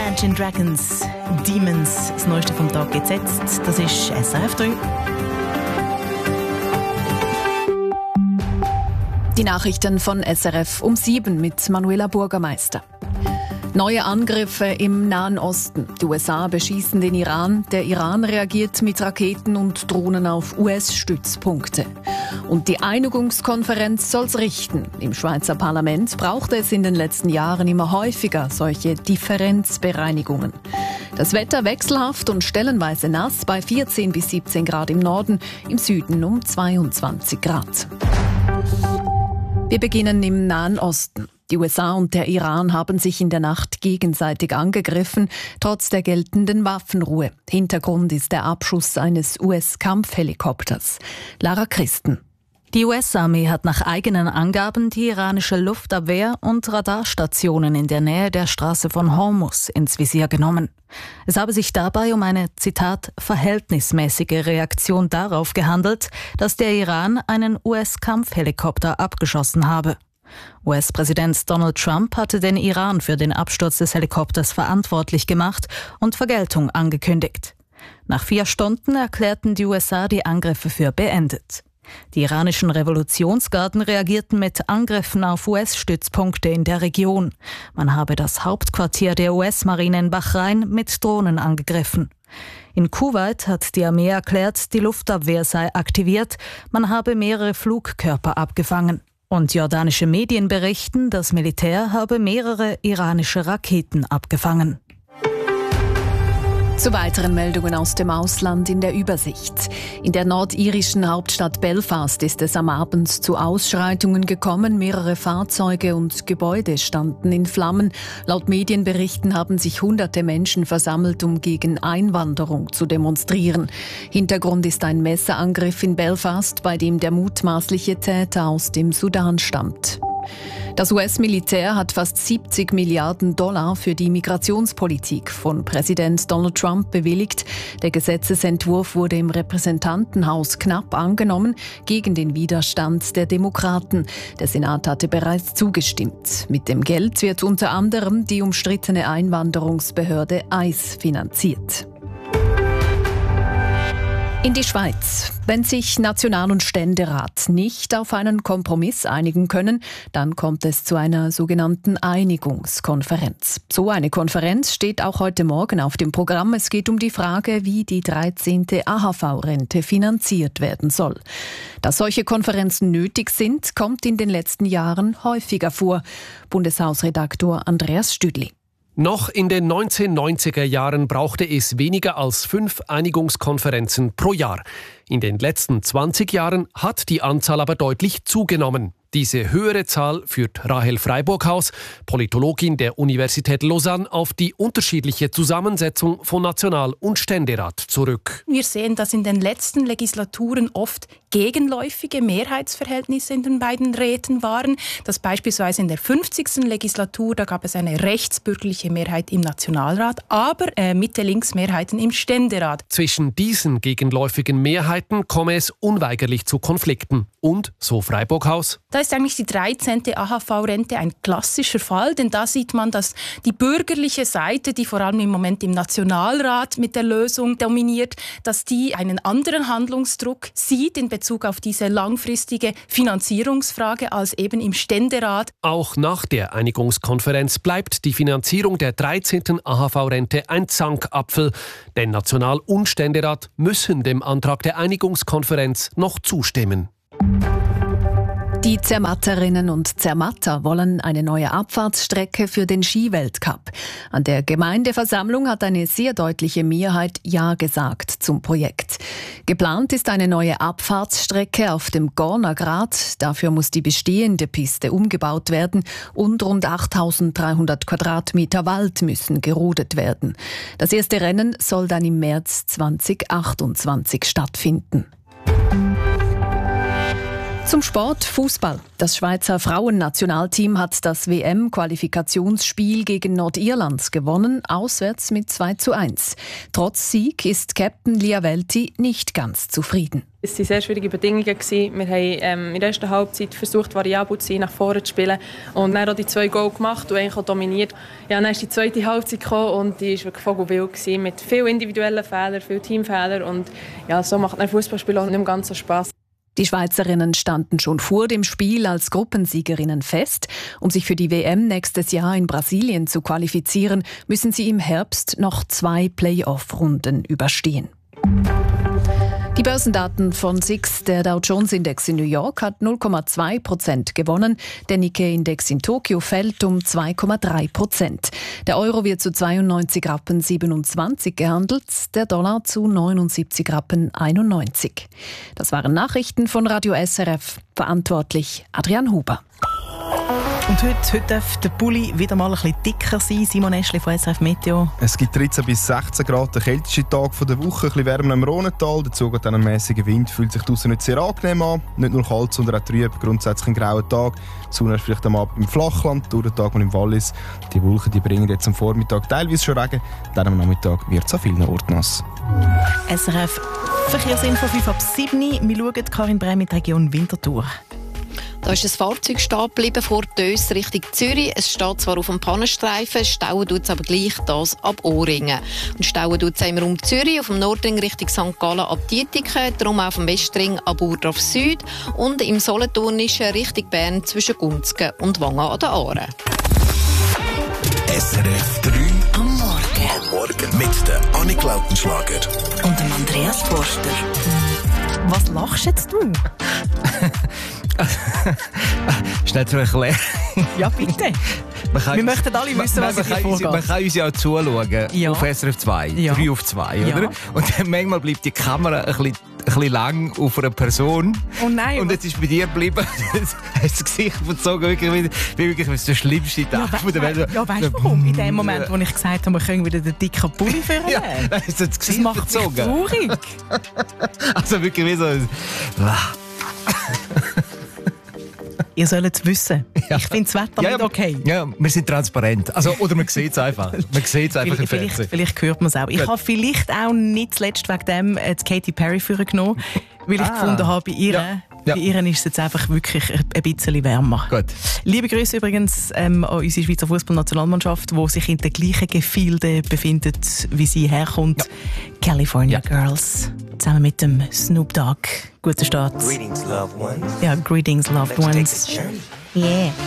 Imagine Dragons, Demons, das Neueste vom Tag geht's jetzt. Das ist SRF 3. Die Nachrichten von SRF um 7 mit Manuela Bürgermeister. Neue Angriffe im Nahen Osten. Die USA beschießen den Iran. Der Iran reagiert mit Raketen und Drohnen auf US-Stützpunkte. Und die Einigungskonferenz soll's richten. Im Schweizer Parlament brauchte es in den letzten Jahren immer häufiger solche Differenzbereinigungen. Das Wetter wechselhaft und stellenweise nass bei 14 bis 17 Grad im Norden, im Süden um 22 Grad. Wir beginnen im Nahen Osten. Die USA und der Iran haben sich in der Nacht gegenseitig angegriffen, trotz der geltenden Waffenruhe. Hintergrund ist der Abschuss eines US-Kampfhelikopters. Lara Christen. Die US-Armee hat nach eigenen Angaben die iranische Luftabwehr und Radarstationen in der Nähe der Straße von Hormuz ins Visier genommen. Es habe sich dabei um eine, Zitat, verhältnismäßige Reaktion darauf gehandelt, dass der Iran einen US-Kampfhelikopter abgeschossen habe. US-Präsident Donald Trump hatte den Iran für den Absturz des Helikopters verantwortlich gemacht und Vergeltung angekündigt. Nach 4 Stunden erklärten die USA die Angriffe für beendet. Die iranischen Revolutionsgarden reagierten mit Angriffen auf US-Stützpunkte in der Region. Man habe das Hauptquartier der US-Marine in Bahrain mit Drohnen angegriffen. In Kuwait hat die Armee erklärt, die Luftabwehr sei aktiviert, man habe mehrere Flugkörper abgefangen. Und jordanische Medien berichten, das Militär habe mehrere iranische Raketen abgefangen. Zu weiteren Meldungen aus dem Ausland in der Übersicht. In der nordirischen Hauptstadt Belfast ist es am Abend zu Ausschreitungen gekommen. Mehrere Fahrzeuge und Gebäude standen in Flammen. Laut Medienberichten haben sich hunderte Menschen versammelt, um gegen Einwanderung zu demonstrieren. Hintergrund ist ein Messerangriff in Belfast, bei dem der mutmaßliche Täter aus dem Sudan stammt. Das US-Militär hat fast $70 Milliarden für die Migrationspolitik von Präsident Donald Trump bewilligt. Der Gesetzesentwurf wurde im Repräsentantenhaus knapp angenommen, gegen den Widerstand der Demokraten. Der Senat hatte bereits zugestimmt. Mit dem Geld wird unter anderem die umstrittene Einwanderungsbehörde ICE finanziert. In die Schweiz. Wenn sich National- und Ständerat nicht auf einen Kompromiss einigen können, dann kommt es zu einer sogenannten Einigungskonferenz. So eine Konferenz steht auch heute Morgen auf dem Programm. Es geht um die Frage, wie die 13. AHV-Rente finanziert werden soll. Dass solche Konferenzen nötig sind, kommt in den letzten Jahren häufiger vor. Bundeshausredaktor Andreas Stüdli. Noch in den 1990er Jahren brauchte es weniger als 5 Einigungskonferenzen pro Jahr. In den letzten 20 Jahren hat die Anzahl aber deutlich zugenommen. Diese höhere Zahl führt Rahel Freiburghaus, Politologin der Universität Lausanne, auf die unterschiedliche Zusammensetzung von National- und Ständerat zurück. Wir sehen, dass in den letzten Legislaturen oft gegenläufige Mehrheitsverhältnisse in den beiden Räten waren. Das beispielsweise in der 50. Legislatur, da gab es eine rechtsbürgerliche Mehrheit im Nationalrat, aber Mitte-Links-Mehrheiten im Ständerat. Zwischen diesen gegenläufigen Mehrheiten komme es unweigerlich zu Konflikten. Und, so Freiburghaus, da ist eigentlich die 13. AHV-Rente ein klassischer Fall, denn da sieht man, dass die bürgerliche Seite, die vor allem im Moment im Nationalrat mit der Lösung dominiert, dass die einen anderen Handlungsdruck sieht in Bezug auf diese langfristige Finanzierungsfrage als eben im Ständerat. Auch nach der Einigungskonferenz bleibt die Finanzierung der 13. AHV-Rente ein Zankapfel, denn National- und Ständerat müssen dem Antrag der Einigungskonferenz noch zustimmen. Die Zermatterinnen und Zermatter wollen eine neue Abfahrtsstrecke für den Skiweltcup. An der Gemeindeversammlung hat eine sehr deutliche Mehrheit Ja gesagt zum Projekt. Geplant ist eine neue Abfahrtsstrecke auf dem Gornergrat. Dafür muss die bestehende Piste umgebaut werden und rund 8.300 Quadratmeter Wald müssen gerodet werden. Das erste Rennen soll dann im März 2028 stattfinden. Zum Sport, Fußball. Das Schweizer Frauennationalteam hat das WM-Qualifikationsspiel gegen Nordirland gewonnen, auswärts mit 2:1. Trotz Sieg ist Captain Lia Welti nicht ganz zufrieden. Es waren sehr schwierige Bedingungen. Wir haben in der ersten Halbzeit versucht, variabel zu sein, nach vorne zu spielen. Und dann auch die 2 Goal gemacht und eigentlich auch dominiert. Ja, dann ist die zweite Halbzeit gekommen und die war wirklich vogelwild mit vielen individuellen Fehlern, vielen Teamfehlern. Und ja, so macht ein Fußballspiel auch nicht mehr ganz so Spass. Die Schweizerinnen standen schon vor dem Spiel als Gruppensiegerinnen fest. Um sich für die WM nächstes Jahr in Brasilien zu qualifizieren, müssen sie im Herbst noch 2 Play-off-Runden überstehen. Die Börsendaten von SIX, der Dow Jones Index in New York, hat 0,2% gewonnen. Der Nikkei-Index in Tokio fällt um 2,3%. Der Euro wird zu 92,27 Rappen gehandelt, der Dollar zu 79,91 Rappen. Das waren Nachrichten von Radio SRF. Verantwortlich Adrian Huber. Und heute darf der Pulli wieder mal ein bisschen dicker sein. Simon Eschli von SRF Meteo. Es gibt 13 bis 16 Grad, der kälteste Tag der Woche, ein bisschen wärmer im Rhonental. Dazu geht dann ein mäßiger Wind, fühlt sich draussen nicht sehr angenehm an. Nicht nur kalt, sondern auch trüb, grundsätzlich ein grauer Tag. Die Sonne ist vielleicht am Abend im Flachland, durch den Tag mal im Wallis. Die Wolken die bringen jetzt am Vormittag teilweise schon Regen, dann am Nachmittag wird es an vielen Orten nass. SRF Verkehrsinfo 5:07. Wir schauen Karin Brehm mit der Region Winterthur. Da ist ein Fahrzeug stehen geblieben vor Dös Richtung Zürich. Es steht zwar auf dem Pannenstreifen, stauen tut es aber gleich das ab Ohringen. Und stauen tut es im Raum Zürich, auf dem Nordring Richtung St. Gallen ab Dietiken, darum auf dem Westring ab Urdorf Süd und im Solothurnischen Richtung Bern zwischen Gunzgen und Wangen an der Aare. SRF 3 am Morgen. Mit der Annik Lautenschlager Und dem Andreas Forster. Was lachst jetzt du? Schnell zu erklären. Ja, bitte. Wir möchten alle wissen, was hier vorgeht. Man kann uns ja auch zuschauen, ja. Auf SRF 2, ja. 3 auf 2, oder? Ja. Und dann manchmal bleibt die Kamera ein bisschen lang auf einer Person. Oh nein. Und jetzt ist bei dir geblieben, hast das Gesicht verzogen, wirklich das schlimmste Tag von der Welt. Ja, weißt du warum? In dem Moment, wo ich gesagt habe, wir können wieder den dicken Pulli führen. Ja, hast du das Gesicht macht verzogen. Mich traurig. Also wirklich wie so... Ihr sollt es wissen. Ja. Ich finde das Wetter nicht okay. Ja, wir sind transparent. Also, oder man sieht es einfach. Man sieht es einfach im Fernsehen. Vielleicht hört man es auch. Ich habe vielleicht auch nicht zuletzt wegen dem die Katy Perry vorgenommen, weil ich gefunden habe, bei ihr... Ja. Bei ihr ist es jetzt einfach wirklich ein bisschen wärmer. Gut. Liebe Grüße übrigens an unsere Schweizer Fußballnationalmannschaft, die sich in den gleichen Gefilden befindet, wie sie herkommt. Ja. California Girls. Zusammen mit dem Snoop Dogg. Guten Start. Greetings, loved ones. Ja, greetings, loved ones. Yeah.